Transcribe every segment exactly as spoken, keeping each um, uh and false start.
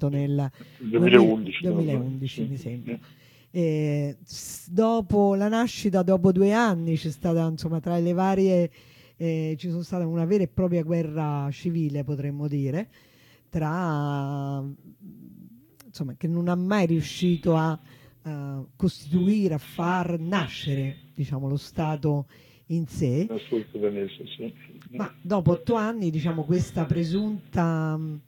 fatto nel duemilaundici, duemilaundici mi sembra. E dopo la nascita, dopo due anni, c'è stata, insomma, tra le varie, eh, ci sono stata una vera e propria guerra civile, potremmo dire, tra, insomma, che non ha mai riuscito a uh, costituire, a far nascere, diciamo, lo Stato in sé. Sudanese, sì. Ma dopo otto anni, diciamo, questa presunta, mh,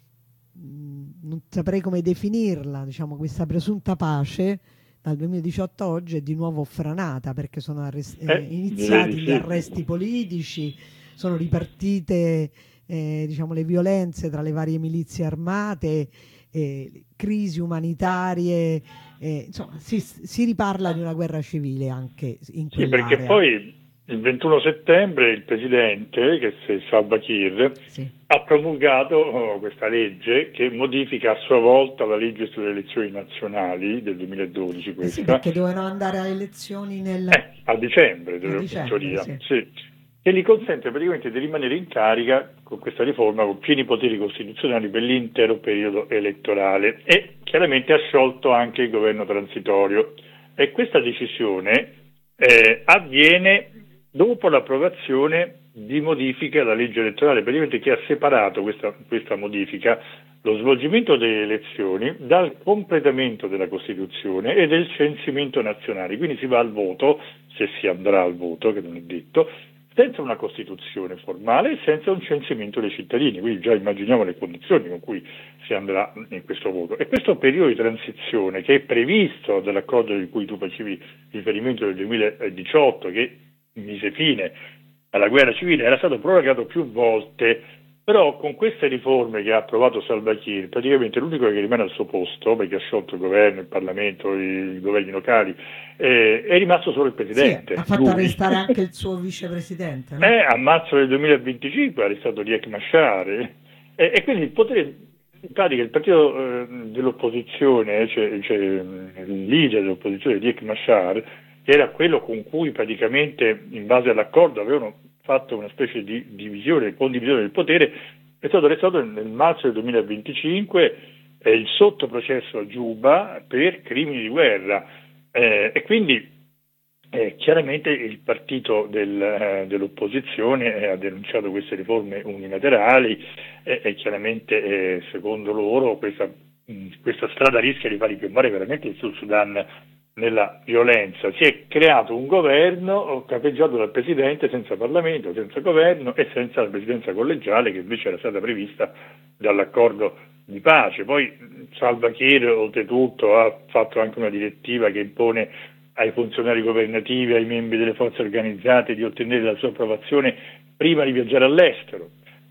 non saprei come definirla, diciamo, questa presunta pace dal duemiladiciotto a oggi è di nuovo franata, perché sono arrest- eh, Eh, iniziati sì. gli arresti politici, sono ripartite eh, diciamo, le violenze tra le varie milizie armate, eh, crisi umanitarie, eh, insomma si, si riparla di una guerra civile anche in Sì, perché quell'area. poi il ventuno settembre il presidente, che è Salva Kiir, sì. ha promulgato oh, questa legge che modifica a sua volta la legge sulle elezioni nazionali del duemiladodici. Questa. Eh sì, perché dovevano andare alle elezioni nel... eh, a dicembre, a dicembre, in teoria, sì. sì. E gli consente praticamente di rimanere in carica con questa riforma con pieni poteri costituzionali per l'intero periodo elettorale, e chiaramente ha sciolto anche il governo transitorio, e questa decisione eh, avviene dopo l'approvazione di modifiche alla legge elettorale, praticamente, che ha separato questa, questa modifica, lo svolgimento delle elezioni, dal completamento della Costituzione e del censimento nazionale. Quindi si va al voto, se si andrà al voto, che non è detto, senza una Costituzione formale e senza un censimento dei cittadini. Quindi già immaginiamo le condizioni con cui si andrà in questo voto. E questo periodo di transizione, che è previsto dall'accordo di cui tu facevi riferimento del duemiladiciotto, che mise fine alla guerra civile, era stato prorogato più volte, però con queste riforme che ha approvato Salva Kiir, praticamente l'unico che rimane al suo posto, perché ha sciolto il governo, il Parlamento, i, i governi locali, eh, è rimasto solo il presidente. Sì, ha fatto lui. arrestare anche il suo vicepresidente, no? Eh, a marzo del duemilaventicinque ha arrestato Riek Machar, e, e quindi il potere, in pratica il partito eh, dell'opposizione, cioè, cioè il leader dell'opposizione Riek Machar, che era quello con cui praticamente in base all'accordo avevano fatto una specie di divisione, condivisione del potere, è stato arrestato nel marzo del duemilaventicinque, è il sottoprocesso a Giuba per crimini di guerra, eh, e quindi eh, chiaramente il partito del, eh, dell'opposizione eh, ha denunciato queste riforme unilaterali eh, e chiaramente eh, secondo loro questa, mh, questa strada rischia di far ripiombare veramente il Sud Sudan nella violenza. Si è creato un governo capeggiato dal presidente senza Parlamento, senza governo e senza la presidenza collegiale, che invece era stata prevista dall'accordo di pace. Poi Salva Kiir oltretutto ha fatto anche una direttiva che impone ai funzionari governativi, ai membri delle forze organizzate, di ottenere la sua approvazione prima di viaggiare all'estero.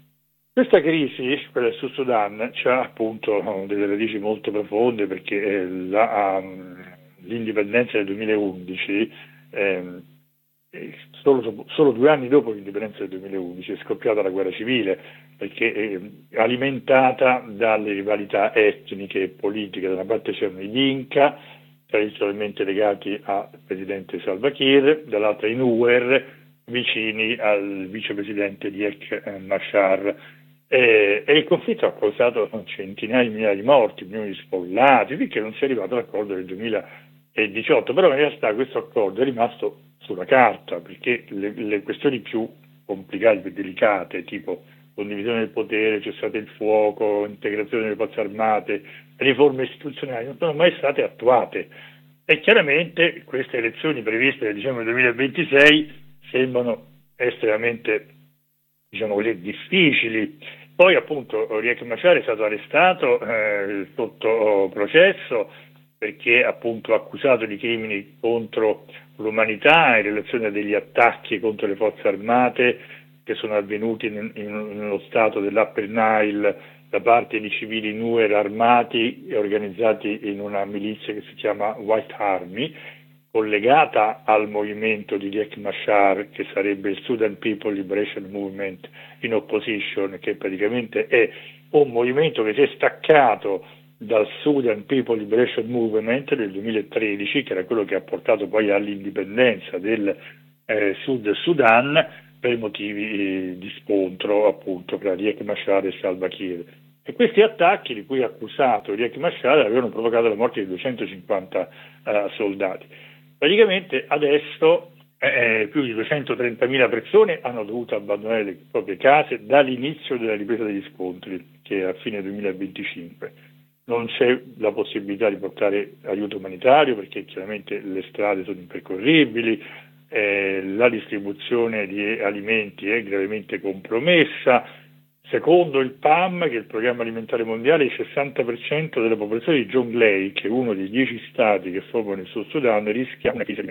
Questa crisi, quella del Sud Sudan, ha appunto delle radici molto profonde, perché la, um, l'indipendenza del duemilaundici, ehm, solo, solo due anni dopo l'indipendenza del duemilaundici, è scoppiata la guerra civile, perché è alimentata dalle rivalità etniche e politiche. Da una parte c'erano gli Inca, tradizionalmente legati al presidente Salva Kiir, dall'altra i Nuer, vicini al vicepresidente Riek Machar. E, e il conflitto ha causato centinaia di migliaia di morti, milioni di sfollati, finché non si è arrivato all'accordo del duemiladiciotto. Però in realtà questo accordo è rimasto sulla carta, perché le, le questioni più complicate, più delicate, tipo condivisione del potere, cessate il fuoco, integrazione delle forze armate, riforme istituzionali, non sono mai state attuate. E chiaramente queste elezioni previste nel dicembre duemilaventisei sembrano estremamente, diciamo così, difficili. Poi appunto Riek Machar è stato arrestato eh, sotto processo, perché appunto accusato di crimini contro l'umanità in relazione a degli attacchi contro le forze armate che sono avvenuti in, in, nello stato dell'Upper Nile da parte di civili Nuer armati e organizzati in una milizia che si chiama White Army, collegata al movimento di Riek Machar, che sarebbe il Sudan People Liberation Movement in Opposition, che praticamente è un movimento che si è staccato dal Sudan People Liberation Movement del duemilatredici, che era quello che ha portato poi all'indipendenza del eh, Sud Sudan, per motivi eh, di scontro appunto tra Riek Machar e Salva Kiir. E questi attacchi, di cui è accusato Riek Machar, avevano provocato la morte di duecentocinquanta uh, soldati. Praticamente adesso eh, più di duecentotrentamila persone hanno dovuto abbandonare le proprie case dall'inizio della ripresa degli scontri, che è a fine duemilaventicinque. Non c'è la possibilità di portare aiuto umanitario perché chiaramente le strade sono impercorribili, eh, la distribuzione di alimenti è gravemente compromessa. Secondo il P A M, che è il Programma Alimentare Mondiale, il sessanta per cento della popolazione di Jonglei, che è uno dei dieci stati che formano il Sud Sudan, rischia una crisi alimentare.